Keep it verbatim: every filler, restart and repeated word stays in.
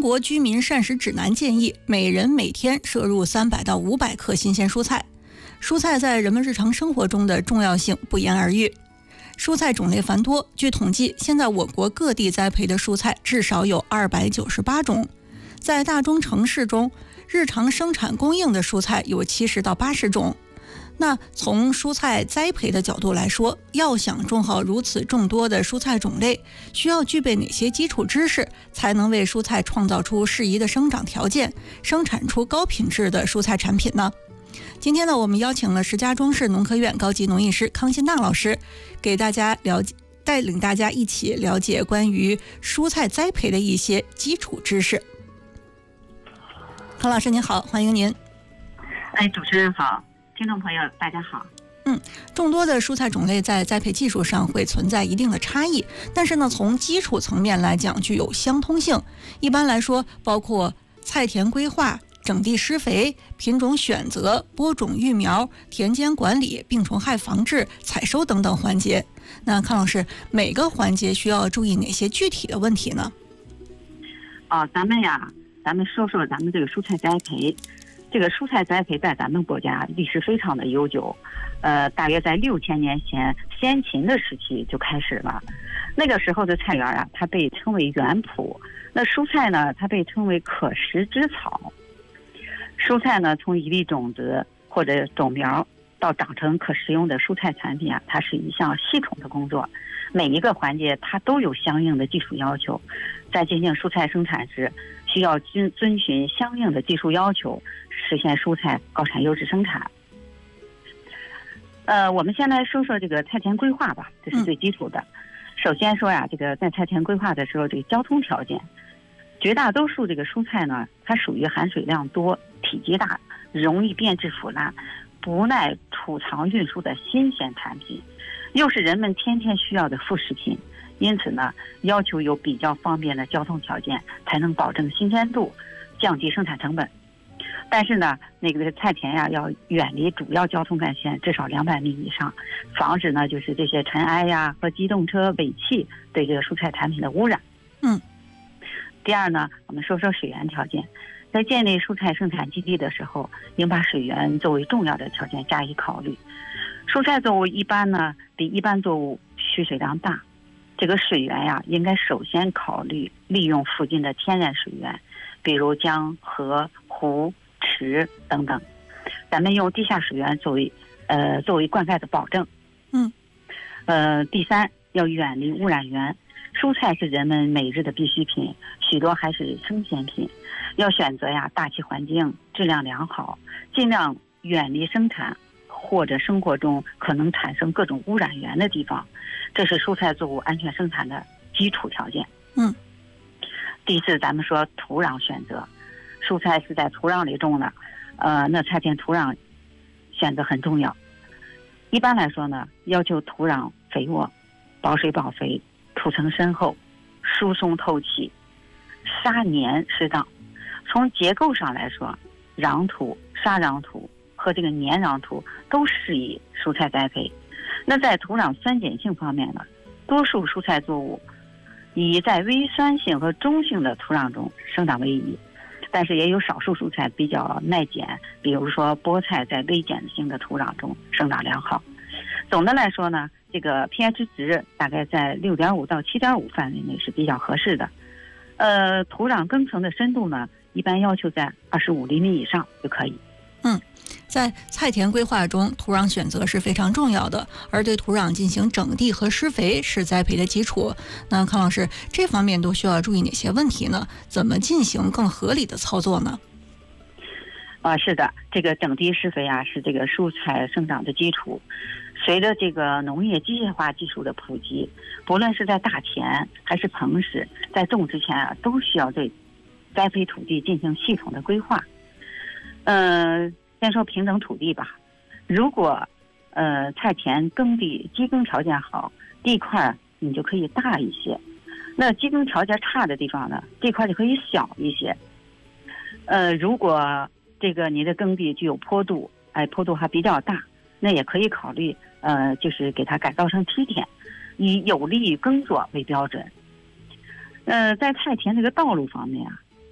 国居民膳食指南建议，每人每天摄入三百到五百克新鲜蔬菜。蔬菜在人们日常生活中的重要性不言而喻。蔬菜种类繁多，据统计，现在我国各地栽培的蔬菜至少有二百九十八种。在大中城市中，日常生产供应的蔬菜有七十到八十种。那从蔬菜栽培的角度来说，要想种好如此众多的蔬菜种类，需要具备哪些基础知识，才能为蔬菜创造出适宜的生长条件，生产出高品质的蔬菜产品呢？今天呢，我们邀请了石家庄市农科院高级农艺师康新大老师，给大家了解，带领大家一起了解关于蔬菜栽培的一些基础知识。康老师您好，欢迎您。 哎，主持人好，听众朋友大家好。 嗯，众多的蔬菜种类在栽培技术上会存在一定的差异，但是呢，从基础层面来讲具有相通性。一般来说，包括菜田规划、整地施肥、品种选择、播种育苗、田间管理、病虫害防治、采收等等环节。那康老师，每个环节需要注意哪些具体的问题呢？ 哦，咱们呀，咱们说说咱们这个蔬菜栽培。这个蔬菜栽培在咱们国家历史非常的悠久，呃，大约在六千年前先秦的时期就开始了。那个时候的菜园啊，它被称为园圃；那蔬菜呢，它被称为可食之草。蔬菜呢，从一粒种子或者种苗到长成可食用的蔬菜产品啊，它是一项系统的工作，每一个环节它都有相应的技术要求。在进行蔬菜生产时，需要遵遵循相应的技术要求，实现蔬菜高产优质生产。呃，我们先来说说这个菜田规划吧，这是最基础的。嗯、首先说呀，这个在菜田规划的时候，这个交通条件，绝大多数这个蔬菜呢，它属于含水量多、体积大、容易变质腐烂、不耐储藏运输的新鲜产品，又是人们天天需要的副食品。因此呢，要求有比较方便的交通条件，才能保证新鲜度，降低生产成本。但是呢，那个菜田呀，要远离主要交通干线至少两百米以上，防止呢就是这些尘埃呀和机动车尾气对这个蔬菜产品的污染。 嗯。 第二呢，我们说说水源条件。在建立蔬菜生产基地的时候，应把水源作为重要的条件加以考虑。蔬菜作物一般呢比一般作物需水量大。这个水源呀，应该首先考虑利用附近的天然水源，比如江、河、湖、池等等。咱们用地下水源作为呃作为灌溉的保证。 嗯。 呃，第三，要远离污染源。蔬菜是人们每日的必需品，许多还是生鲜品，要选择呀大气环境质量良好，尽量远离生产或者生活中可能产生各种污染源的地方。这是蔬菜作物安全生产的基础条件。 嗯。 第四，咱们说土壤选择，蔬菜是在土壤里种的，呃，那菜田土壤选择很重要。一般来说呢，要求土壤肥沃、保水保肥、土层深厚、疏松透气、沙黏适当。从结构上来说，壤土、沙壤土和这个黏壤土都适宜蔬菜栽培。那在土壤酸碱性方面呢，多数蔬菜作物以在微酸性和中性的土壤中生长为宜，但是也有少数蔬菜比较耐碱，比如说菠菜在微碱性的土壤中生长良好。总的来说呢，这个 pH 值大概在 六点五 到 七点五 范围内是比较合适的。呃，土壤根层的深度呢，一般要求在二十五厘米以上就可以。 嗯，在菜田规划中，土壤选择是非常重要的，而对土壤进行整地和施肥是栽培的基础。那康老师，这方面都需要注意哪些问题呢？怎么进行更合理的操作呢？ 啊，是的，这个整地施肥啊，是这个蔬菜生长的基础。随着这个农业机械化技术的普及，不论是在大田还是棚室，在种之前啊，都需要对栽培土地进行系统的规划。嗯、呃，先说平整土地吧。如果呃菜田耕地基耕条件好，地块你就可以大一些；那基耕条件差的地方呢，地块就可以小一些。呃，如果这个你的耕地具有坡度，哎，坡度还比较大，那也可以考虑呃，就是给它改造成梯田，以有利于耕作为标准。呃，在菜田这个道路方面啊，